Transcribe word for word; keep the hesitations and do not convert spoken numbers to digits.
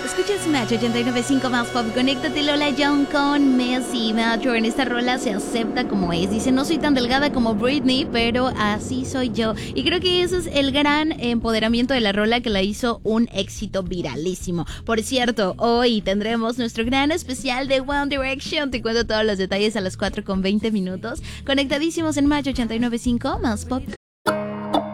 Escuchas Match ochenta y nueve punto cinco más pop. Conéctate, Lola Young con Messi. Matcho, en esta rola se acepta como es. Dice, no soy tan delgada como Britney, pero así soy yo. Y creo que ese es el gran empoderamiento de la rola que la hizo un éxito viralísimo. Por cierto, hoy tendremos nuestro gran especial de One Direction. Te cuento todos los detalles a las cuatro con veinte minutos. Conectadísimos en Match ochenta y nueve punto cinco más pop.